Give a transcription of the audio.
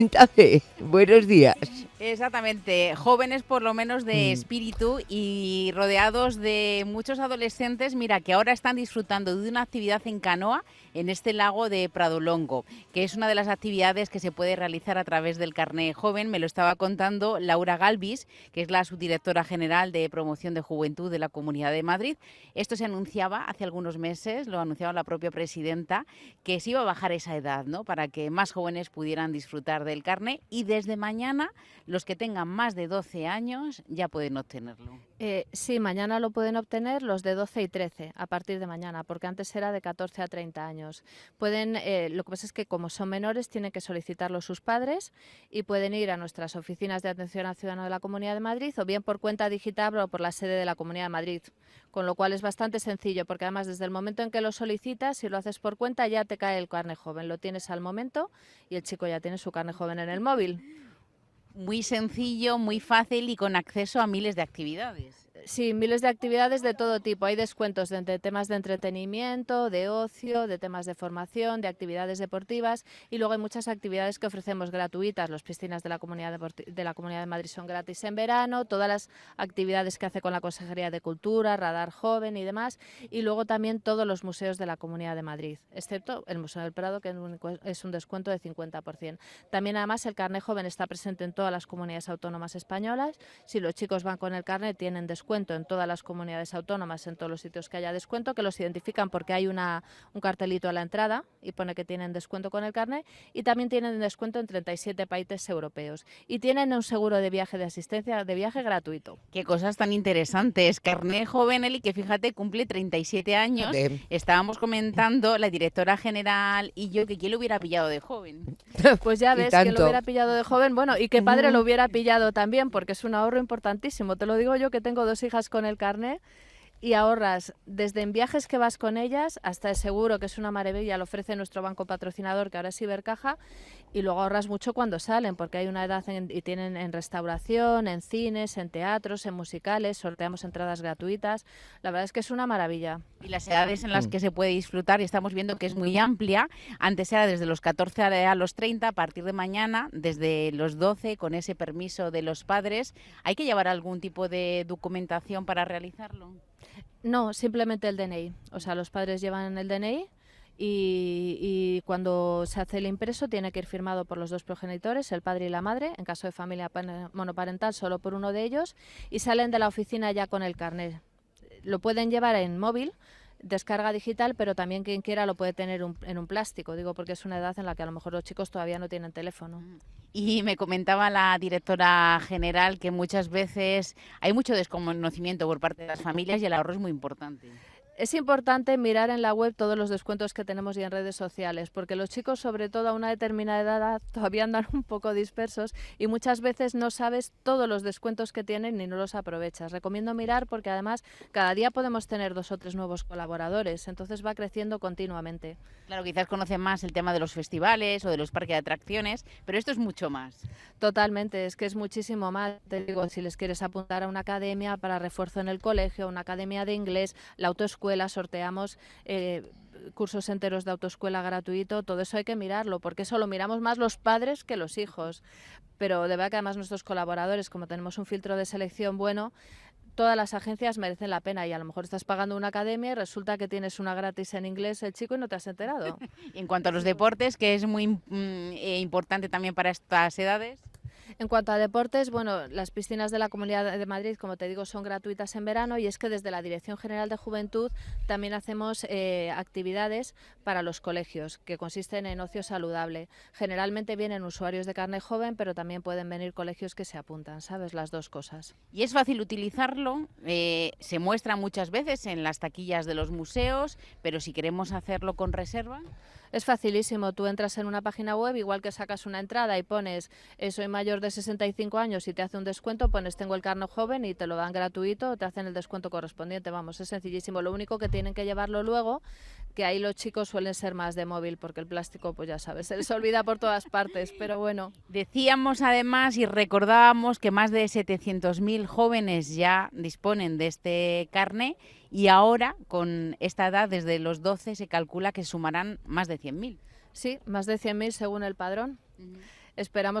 Cuéntame, buenos días. Exactamente, jóvenes por lo menos de Mm. espíritu y rodeados de muchos adolescentes, mira, que ahora están disfrutando de una actividad en canoa en este lago de Pradolongo, que es una de las actividades que se puede realizar a través del carné joven. Me lo estaba contando Laura Galvis, que es la subdirectora general de promoción de juventud de la Comunidad de Madrid. Esto se anunciaba hace algunos meses, lo anunciaba la propia presidenta, que se iba a bajar esa edad, ¿no?, para que más jóvenes pudieran disfrutar del carné, y desde mañana los que tengan más de 12 años ya pueden obtenerlo. Sí, mañana lo pueden obtener los de 12 y 13, a partir de mañana, porque antes era de 14 a 30 años. Lo que pasa es que como son menores tienen que solicitarlo sus padres y pueden ir a nuestras oficinas de atención al ciudadano de la Comunidad de Madrid o bien por cuenta digital o por la sede de la Comunidad de Madrid, con lo cual es bastante sencillo, porque además desde el momento en que lo solicitas, si lo haces por cuenta ya te cae el carné joven, lo tienes al momento y el chico ya tiene su carné joven en el móvil. Muy sencillo, muy fácil y con acceso a miles de actividades. Sí, miles de actividades de todo tipo. Hay descuentos de temas de entretenimiento, de ocio, de temas de formación, de actividades deportivas, y luego hay muchas actividades que ofrecemos gratuitas. Las piscinas de la Comunidad de Madrid son gratis en verano, todas las actividades que hace con la Consejería de Cultura, Radar Joven y demás, y luego también todos los museos de la Comunidad de Madrid, excepto el Museo del Prado, que es un descuento de 50%. También además el carné joven está presente en todas las comunidades autónomas españolas. Si los chicos van con el carné tienen descuento en todas las comunidades autónomas, en todos los sitios que haya descuento, que los identifican porque hay un cartelito a la entrada y pone que tienen descuento con el carné, y también tienen descuento en 37 países europeos y tienen un seguro de viaje de asistencia de viaje gratuito. Qué cosas tan interesantes. Carné joven, Eli, que fíjate, cumple 37 años. Joder. Estábamos comentando, la directora general y yo, que quién lo hubiera pillado de joven. Pues ya Y ves, que lo tanto. hubiera pillado de joven, bueno, y qué padre lo hubiera pillado también, porque es un ahorro importantísimo. Te lo digo yo, que tengo 2 hijas con el carné, y ahorras desde en viajes que vas con ellas hasta el seguro, que es una maravilla, lo ofrece nuestro banco patrocinador, que ahora es Ibercaja, y luego ahorras mucho cuando salen, porque hay una edad y tienen en restauración, en cines, en teatros, en musicales, sorteamos entradas gratuitas. La verdad es que es una maravilla. Y las edades en las que se puede disfrutar, y estamos viendo que es muy amplia. Antes era desde los 14 a los 30, a partir de mañana, desde los 12, con ese permiso de los padres. ¿Hay que llevar algún tipo de documentación para realizarlo? No, simplemente el DNI. O sea, los padres llevan el DNI y cuando se hace el impreso tiene que ir firmado por los dos progenitores, el padre y la madre, en caso de familia monoparental solo por uno de ellos, y salen de la oficina ya con el carnet. Lo pueden llevar en móvil, descarga digital, pero también quien quiera lo puede tener en un plástico, digo, porque es una edad en la que a lo mejor los chicos todavía no tienen teléfono. Y me comentaba la directora general que muchas veces hay mucho desconocimiento por parte de las familias y el ahorro es muy importante. Es importante mirar en la web todos los descuentos que tenemos y en redes sociales, porque los chicos, sobre todo a una determinada edad, todavía andan un poco dispersos y muchas veces no sabes todos los descuentos que tienen ni no los aprovechas. Recomiendo mirar, porque además cada día podemos tener 2 o 3 nuevos colaboradores, entonces va creciendo continuamente. Claro, quizás conocen más el tema de los festivales o de los parques de atracciones, pero esto es mucho más. Totalmente, es que es muchísimo más. Te digo, si les quieres apuntar a una academia para refuerzo en el colegio, una academia de inglés, la autoescuela, sorteamos cursos enteros de autoescuela gratuito, todo eso hay que mirarlo, porque eso lo miramos más los padres que los hijos. Pero de verdad que además nuestros colaboradores, como tenemos un filtro de selección bueno, todas las agencias merecen la pena, y a lo mejor estás pagando una academia y resulta que tienes una gratis en inglés el chico y no te has enterado. En cuanto a los deportes, que es muy importante también para estas edades. En cuanto a deportes, bueno, las piscinas de la Comunidad de Madrid, como te digo, son gratuitas en verano, y es que desde la Dirección General de Juventud también hacemos actividades para los colegios, que consisten en ocio saludable. Generalmente vienen usuarios de carné joven, pero también pueden venir colegios que se apuntan, ¿sabes? Las dos cosas. Y es fácil utilizarlo, se muestra muchas veces en las taquillas de los museos, pero si queremos hacerlo con reserva... Es facilísimo, tú entras en una página web, igual que sacas una entrada y pones soy mayor de 65 años y te hace un descuento, pones tengo el carné joven y te lo dan gratuito, te hacen el descuento correspondiente, vamos, es sencillísimo. Lo único que tienen que llevarlo luego, que ahí los chicos suelen ser más de móvil, porque el plástico, pues ya sabes, se les olvida por todas partes, pero bueno. Decíamos además y recordábamos que más de 700.000 jóvenes ya disponen de este carné, y ahora, con esta edad, desde los 12, se calcula que sumarán más de 100.000. Sí, más de 100.000 según el padrón. esperamos